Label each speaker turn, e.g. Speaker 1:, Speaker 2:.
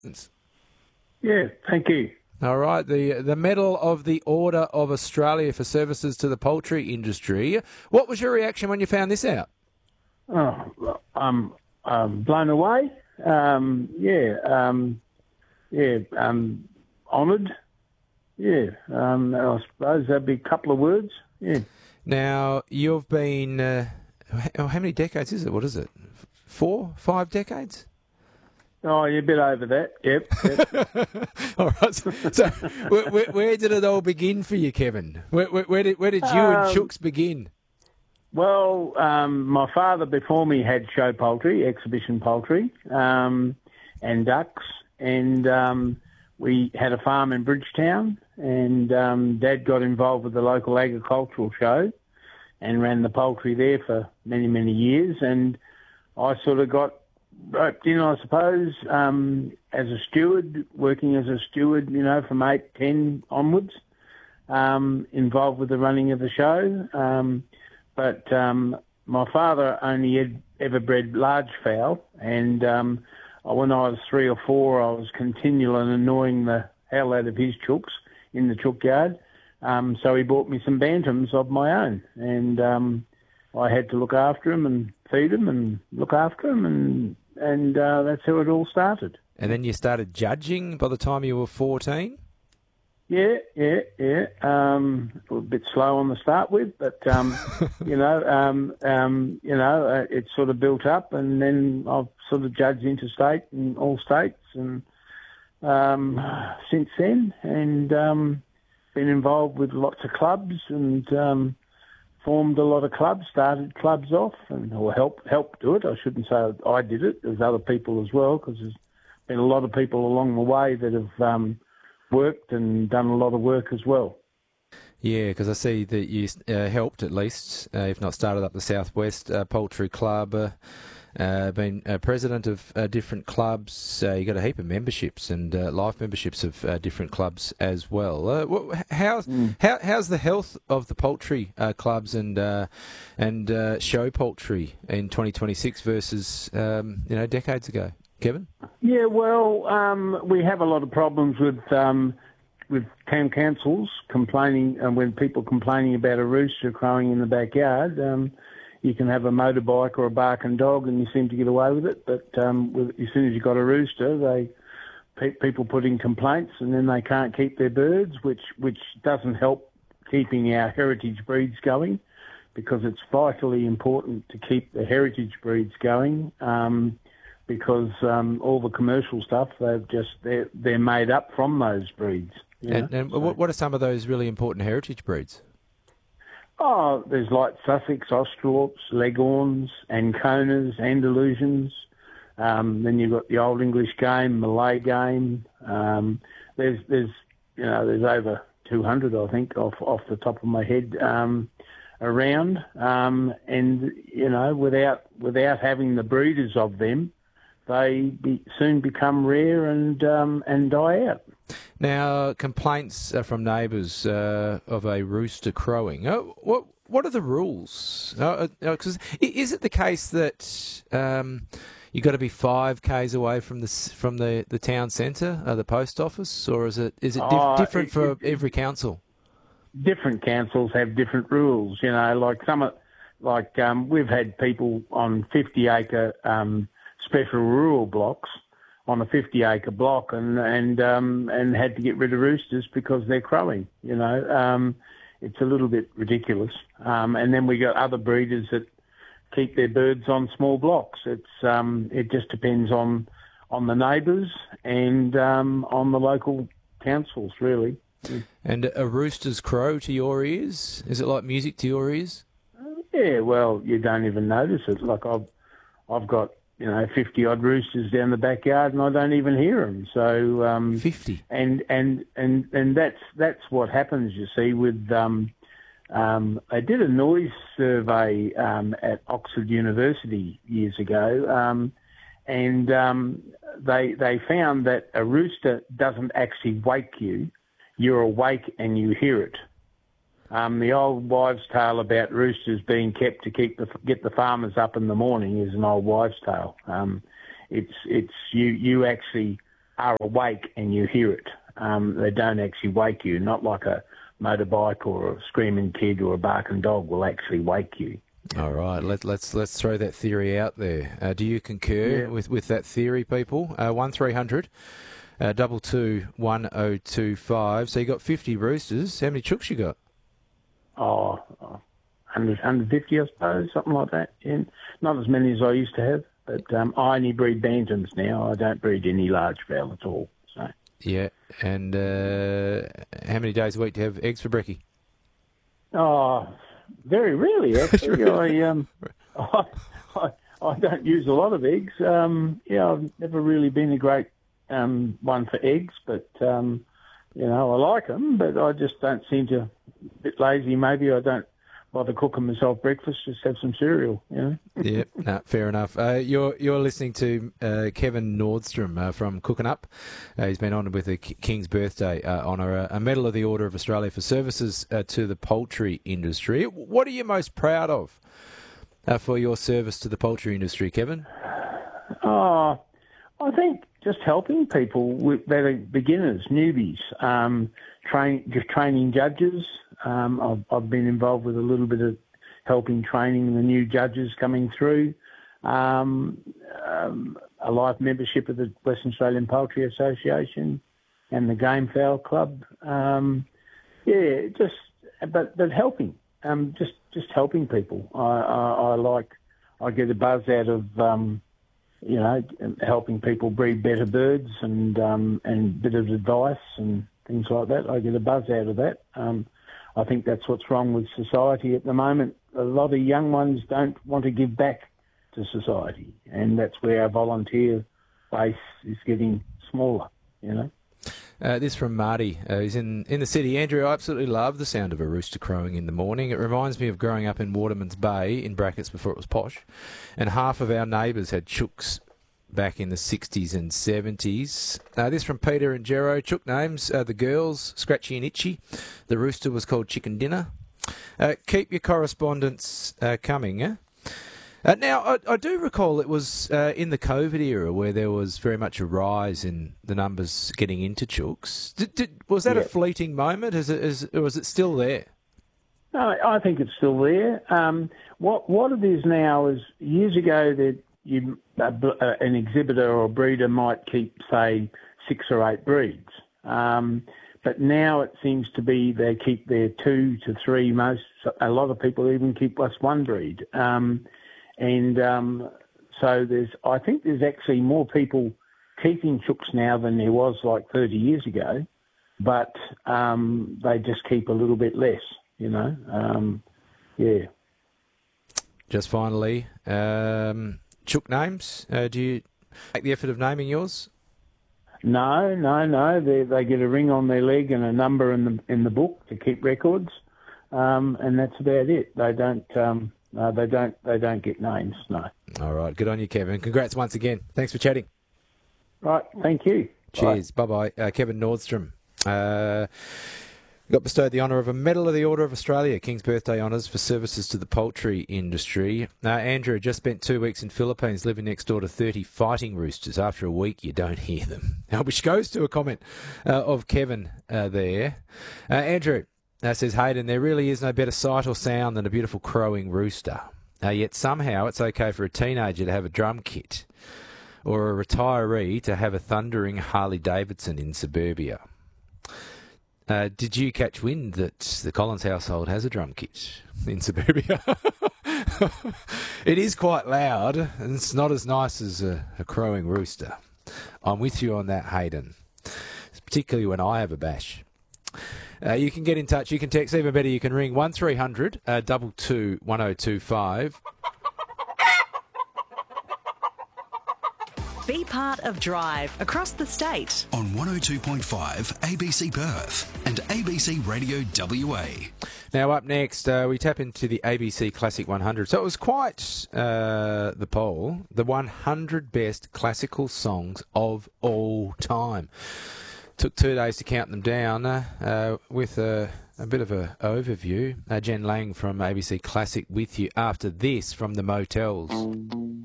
Speaker 1: Yeah, thank you.
Speaker 2: All right, the Medal of the Order of Australia for services to the poultry industry. What was your reaction when you found this out?
Speaker 1: Oh, I'm blown away. Honoured. Yeah, I suppose that'd be a couple of words. Yeah.
Speaker 2: Now, you've been, how many decades is it? What is it? 4, 5 decades?
Speaker 1: Oh, you're a bit over that. Yep.
Speaker 2: All right. So where did it all begin for you, Kevin? Where did you and Chooks begin?
Speaker 1: Well, my father before me had show poultry, exhibition poultry, and ducks, and we had a farm in Bridgetown, and Dad got involved with the local agricultural show and ran the poultry there for many, many years, and I sort of got roped in, I suppose, as a steward, working as a steward, from 8, 10 onwards, involved with the running of the show. But my father only had ever bred large fowl, and when I was 3 or 4, I was continually annoying the hell out of his chooks in the chook yard. So he bought me some bantams of my own, and I had to look after them and feed them and look after them, and that's how it all started.
Speaker 2: And then you started judging by the time you were 14?
Speaker 1: Yeah. A bit slow on the start with, but it sort of built up, and then I've sort of judged interstate and all states, and since then, and been involved with lots of clubs, and formed a lot of clubs, started clubs off, or helped do it. I shouldn't say I did it. There's other people as well, because there's been a lot of people along the way that have worked and done a lot of work as well.
Speaker 2: Yeah, because I see that you helped at least, if not started up the Southwest Poultry Club, been president of different clubs. You got a heap of memberships and life memberships of different clubs as well. How's the health of the poultry clubs and show poultry in 2026 versus decades ago? Kevin?
Speaker 1: Yeah, well, we have a lot of problems with town councils complaining, and when people complaining about a rooster crowing in the backyard. You can have a motorbike or a barking dog, and you seem to get away with it. But as soon as you've got a rooster, people put in complaints, and then they can't keep their birds, which doesn't help keeping our heritage breeds going, because it's vitally important to keep the heritage breeds going. Because all the commercial stuff, they're made up from those breeds.
Speaker 2: What are some of those really important heritage breeds?
Speaker 1: Oh, there's like Sussex, Australorps, Leghorns, Anconas, Andalusians. Then you've got the Old English game, Malay game. There's over 200, I think, off the top of my head, around. And without having the breeders of them, they soon become rare and die out.
Speaker 2: Now, complaints from neighbours of a rooster crowing. What are the rules? Because is it the case that you've got to be 5 k's away from the town centre, the post office, or is it different for every council?
Speaker 1: Different councils have different rules. We've had people on 50-acre special rural blocks on a 50-acre block and had to get rid of roosters because they're crowing. It's a little bit ridiculous. And then we got other breeders that keep their birds on small blocks. It just depends on the neighbours and on the local councils, really.
Speaker 2: And a rooster's crow to your ears? Is it like music to your ears?
Speaker 1: Yeah, well, you don't even notice it. Like I've got 50-odd roosters down the backyard, and I don't even hear them. So
Speaker 2: 50,
Speaker 1: and that's what happens. You see, with I did a noise survey at Oxford University years ago, and they found that a rooster doesn't actually wake you. You're awake and you hear it. The old wives' tale about roosters being kept to get the farmers up in the morning is an old wives' tale. It's you actually are awake and you hear it. They don't actually wake you, not like a motorbike or a screaming kid or a barking dog will actually wake you.
Speaker 2: All right, let's throw that theory out there. Do you concur with that theory, people? 1300 222 1025. So you got 50 roosters. How many chooks you got?
Speaker 1: 150, I suppose, something like that. Yeah. Not as many as I used to have, but I only breed bantams now. I don't breed any large fowl at all. So.
Speaker 2: Yeah, and how many days a week do you have eggs for brekkie?
Speaker 1: Oh, very rarely, actually. I don't use a lot of eggs. I've never really been a great one for eggs, but, I like them, but I just don't seem to, a bit lazy maybe. I don't bother cooking myself breakfast, just have some cereal,
Speaker 2: Yeah, fair enough. You're listening to Kevin Nordstrom from Cooking Up. He's been honoured with a King's Birthday honour, a Medal of the Order of Australia for services to the poultry industry. What are you most proud of for your service to the poultry industry, Kevin?
Speaker 1: I think just helping people that are beginners, newbies, training judges. I've been involved with a little bit of helping training the new judges coming through. A life membership of the Western Australian Poultry Association and the Game Fowl Club. But helping, just helping people. I get a buzz out of helping people breed better birds and bit of advice and things like that. I get a buzz out of that. I think that's what's wrong with society at the moment. A lot of young ones don't want to give back to society, and that's where our volunteer base is getting smaller,
Speaker 2: This from Marty. He's in the city. Andrew, I absolutely love the sound of a rooster crowing in the morning. It reminds me of growing up in Waterman's Bay, in brackets before it was posh, and half of our neighbours had chooks back in the 60s and 70s. This from Peter and Jero. Chook names, the girls, Scratchy and Itchy. The rooster was called Chicken Dinner. Keep your correspondence coming, eh? Now, I do recall it was in the COVID era where there was very much a rise in the numbers getting into chooks. Was that a fleeting moment? Or is it still there?
Speaker 1: No, I think it's still there. What it is now is, years ago, an exhibitor or breeder might keep, say, 6 or 8 breeds. But now it seems to be they keep their 2 to 3 most. A lot of people even keep just 1 breed. So I think there's actually more people keeping chooks now than there was like 30 years ago, but they just keep a little bit less,
Speaker 2: Just finally, chook names. Do you make the effort of naming yours?
Speaker 1: No. They get a ring on their leg and a number in the book to keep records, and that's about it. They don't. They don't get names. No.
Speaker 2: All right. Good on you, Kevin. Congrats once again. Thanks for chatting.
Speaker 1: Right. Thank you.
Speaker 2: Cheers. Bye. Kevin Nordstrom. Got bestowed the honour of a Medal of the Order of Australia, King's Birthday honours for services to the poultry industry. Andrew just spent 2 weeks in Philippines living next door to 30 fighting roosters. After a week, you don't hear them. Which goes to a comment of Kevin there. Andrew says, Hayden, there really is no better sight or sound than a beautiful crowing rooster. Yet somehow it's okay for a teenager to have a drum kit or a retiree to have a thundering Harley-Davidson in suburbia. Did you catch wind that the Collins household has a drum kit in suburbia? It is quite loud, and it's not as nice as a crowing rooster. I'm with you on that, Hayden, particularly when I have a bash. You can get in touch. You can text. Even better, you can ring 1300 222 1025.
Speaker 3: Be part of Drive across the state
Speaker 4: on 102.5 ABC Perth and ABC Radio WA.
Speaker 2: Now up next, we tap into the ABC Classic 100. So it was quite the poll, the 100 best classical songs of all time. Took 2 days to count them down with a bit of an overview. Jen Lang from ABC Classic with you after this from the Motels.